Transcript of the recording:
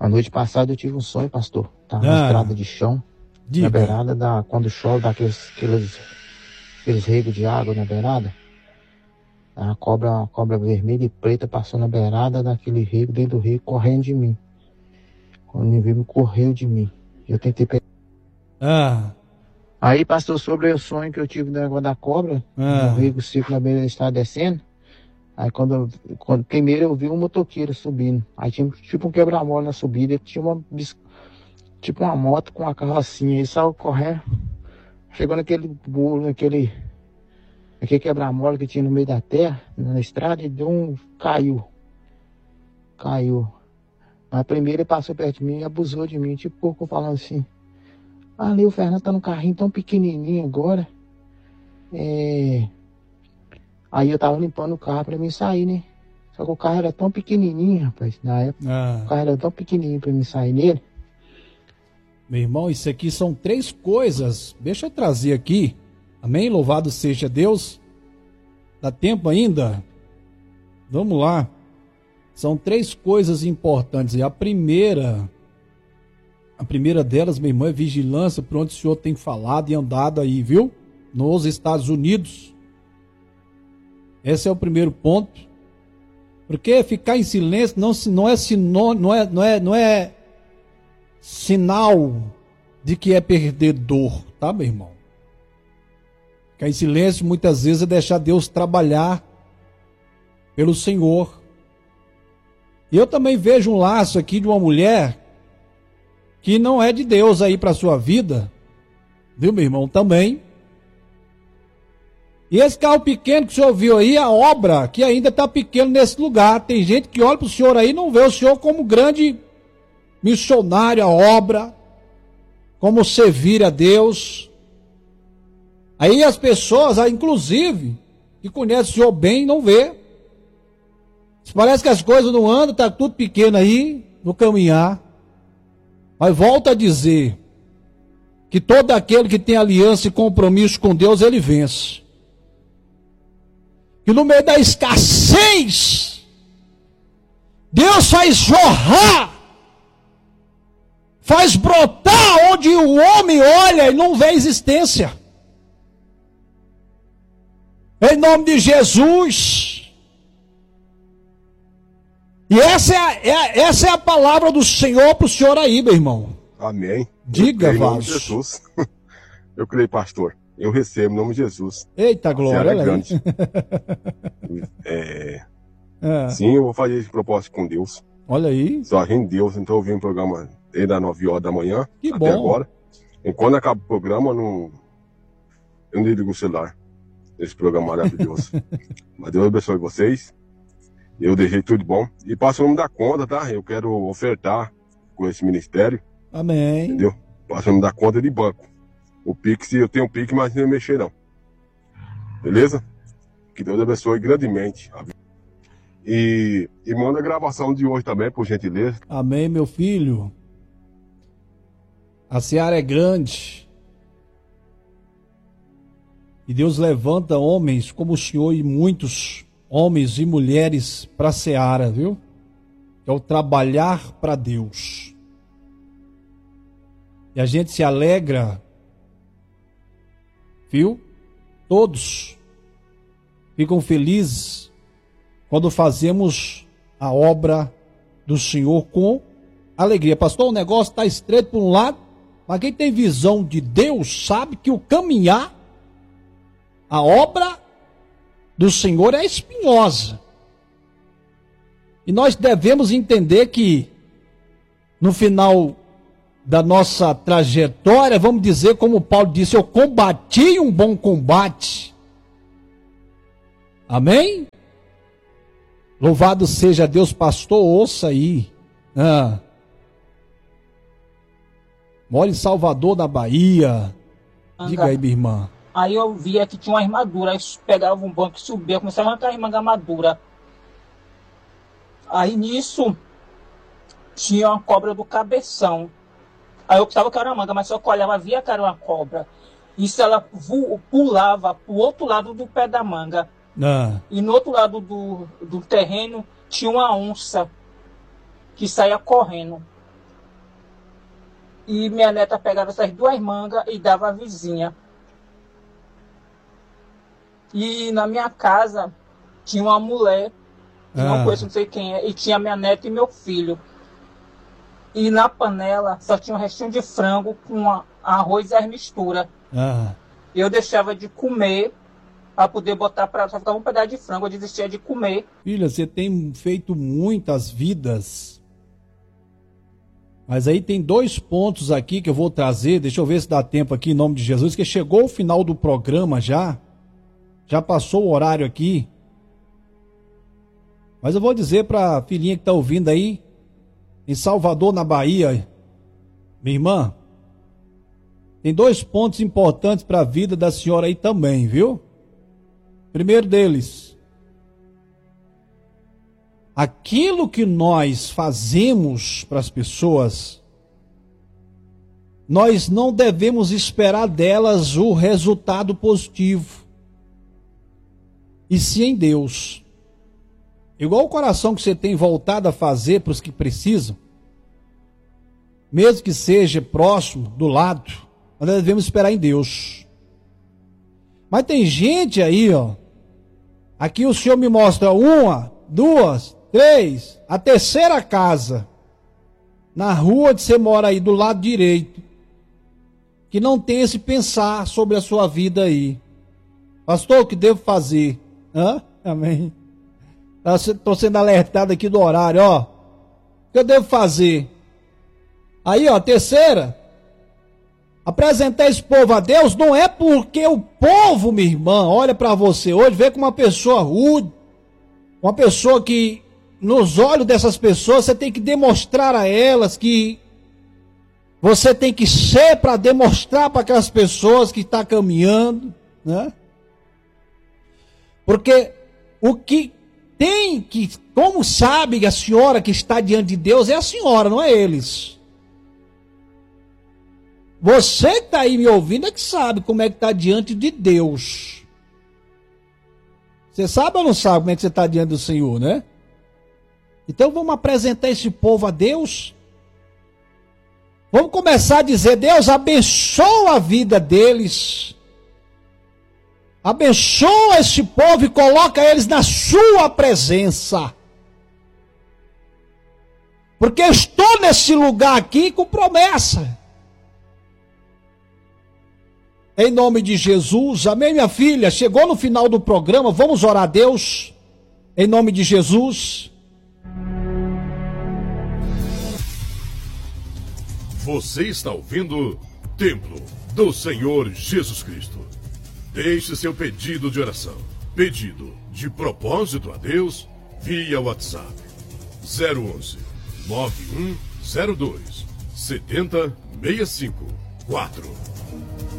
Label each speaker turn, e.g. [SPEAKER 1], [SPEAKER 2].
[SPEAKER 1] A noite passada eu tive um sonho, pastor. Tava na estrada de chão, na beirada quando chove, dá aqueles regos de água na beirada. A cobra vermelha e preta passou na beirada daquele rego, dentro do rego, correndo de mim. Quando me viu, correu de mim. Eu tentei pegar. Aí, pastor, sobre o sonho que eu tive do negócio da cobra, o rego seco na beira da estrada descendo. Aí quando primeiro eu vi um motoqueiro subindo. Aí tinha tipo um quebra-mola na subida, tinha tipo uma moto com uma carrocinha. Ele saiu correndo, chegou naquele burro, naquele quebra-mola que tinha no meio da terra, na estrada, e caiu. Mas primeiro ele passou perto de mim e abusou de mim, tipo pouco falando assim. Ali o Fernando tá num carrinho tão pequenininho agora. Aí eu tava limpando o carro pra mim sair, né? Só que o carro era tão pequenininho, rapaz, na época. O carro era tão pequenininho pra mim sair nele.
[SPEAKER 2] Meu irmão, isso aqui são 3 coisas. Deixa eu trazer aqui. Amém? Louvado seja Deus. Dá tempo ainda? Vamos lá. São 3 coisas importantes. E a primeira delas, meu irmão, é vigilância, por onde o senhor tem falado e andado aí, viu? Nos Estados Unidos. Esse é o primeiro ponto. Porque ficar em silêncio não é sinal de que é perdedor, tá, meu irmão? Ficar em silêncio muitas vezes é deixar Deus trabalhar pelo Senhor. E eu também vejo um laço aqui de uma mulher que não é de Deus aí para a sua vida, viu, meu irmão, também. E esse carro pequeno que o senhor viu aí, a obra que ainda está pequeno nesse lugar. Tem gente que olha para o senhor aí e não vê o senhor como grande missionário, a obra, como servir a Deus. Aí as pessoas, inclusive, que conhecem o senhor bem, não vê. Parece que as coisas não andam, está tudo pequeno aí, no caminhar. Mas volto a dizer que todo aquele que tem aliança e compromisso com Deus, ele vence. E no meio da escassez, Deus faz jorrar, faz brotar onde o homem olha e não vê existência. Em nome de Jesus. E essa é a palavra do Senhor para o senhor aí, meu irmão.
[SPEAKER 3] Amém.
[SPEAKER 2] Diga,
[SPEAKER 3] Vaso. Em nome de
[SPEAKER 2] Jesus.
[SPEAKER 3] Eu creio, pastor. Eu recebo em nome de Jesus.
[SPEAKER 2] Eita glória,
[SPEAKER 3] é grande. Sim, eu vou fazer esse propósito com Deus.
[SPEAKER 2] Olha aí.
[SPEAKER 3] Só em Deus. Então eu vi um programa desde as 9 horas da manhã
[SPEAKER 2] que
[SPEAKER 3] até
[SPEAKER 2] bom.
[SPEAKER 3] Agora. E quando acaba o programa, eu não ligo o celular. Esse programa maravilhoso. Mas Deus abençoe vocês. Eu deixei tudo bom. E passa o nome da conta, tá? Eu quero ofertar com esse ministério.
[SPEAKER 2] Amém.
[SPEAKER 3] Entendeu? Passa o nome da conta de banco. O Pix, eu tenho um Pix, mas não mexer não. Beleza? Que Deus abençoe grandemente. E manda a gravação de hoje também, por gentileza.
[SPEAKER 2] Amém, meu filho. A seara é grande. E Deus levanta homens como o Senhor e muitos homens e mulheres para a seara, viu? É o trabalhar para Deus. E a gente se alegra, viu? Todos ficam felizes quando fazemos a obra do Senhor com alegria. Pastor, o negócio está estreito por um lado, mas quem tem visão de Deus sabe que o caminhar, a obra do Senhor é espinhosa. E nós devemos entender que no final da nossa trajetória, vamos dizer como Paulo disse, eu combati um bom combate. Amém? Louvado seja Deus, pastor, ouça aí. Mora em Salvador, na Bahia. Diga aí, minha irmã.
[SPEAKER 4] Aí eu via que tinha uma armadura, aí pegava um banco e subia, começava a arrancar a armadura. Aí nisso, tinha uma cobra do cabeção. Aí eu pensava que era uma manga, mas só que eu olhava, via que era uma cobra. Isso ela pulava pro outro lado do pé da manga. E no outro lado do terreno tinha uma onça que saía correndo. E minha neta pegava essas 2 mangas e dava à vizinha. E na minha casa tinha uma mulher, que não conheço, não sei quem é, e tinha minha neta e meu filho. E na panela só tinha um restinho de frango com arroz e as misturas. Eu deixava de comer para poder botar para... Só ficava um pedaço de frango, eu desistia de comer.
[SPEAKER 2] Filha, você tem feito muitas vidas. Mas aí tem 2 pontos aqui que eu vou trazer. Deixa eu ver se dá tempo aqui em nome de Jesus, que chegou o final do programa já. Já passou o horário aqui. Mas eu vou dizer para a filhinha que está ouvindo aí, em Salvador, na Bahia, minha irmã, tem 2 pontos importantes para a vida da senhora aí também, viu? Primeiro deles, aquilo que nós fazemos para as pessoas, nós não devemos esperar delas o resultado positivo, e sim em Deus. Igual o coração que você tem voltado a fazer para os que precisam, mesmo que seja próximo, do lado, nós devemos esperar em Deus. Mas tem gente aí, ó, aqui o Senhor me mostra 1, 2, 3, a 3ª casa, na rua onde você mora aí, do lado direito, que não tem esse pensar sobre a sua vida aí. Pastor, o que devo fazer? Amém. Estou sendo alertado aqui do horário, ó. O que eu devo fazer? Aí, ó, 3ª. Apresentar esse povo a Deus não é porque o povo, minha irmã, olha para você hoje, vê como uma pessoa rude, uma pessoa que, nos olhos dessas pessoas, você tem que demonstrar a elas que você tem que ser para demonstrar para aquelas pessoas que estão caminhando, né? Porque o que tem que, como sabe a senhora que está diante de Deus, é a senhora, não é eles. Você que está aí me ouvindo é que sabe como é que está diante de Deus. Você sabe ou não sabe como é que você está diante do Senhor, né? Então vamos apresentar esse povo a Deus. Vamos começar a dizer: Deus, abençoa a vida deles. Abençoa esse povo e coloca eles na sua presença. Porque eu estou nesse lugar aqui com promessa. Em nome de Jesus, amém, minha filha? Chegou no final do programa, vamos orar a Deus. Em nome de Jesus.
[SPEAKER 5] Você está ouvindo Templo do Senhor Jesus Cristo. Deixe seu pedido de oração, pedido de propósito a Deus, via WhatsApp 011 9102 7065 4.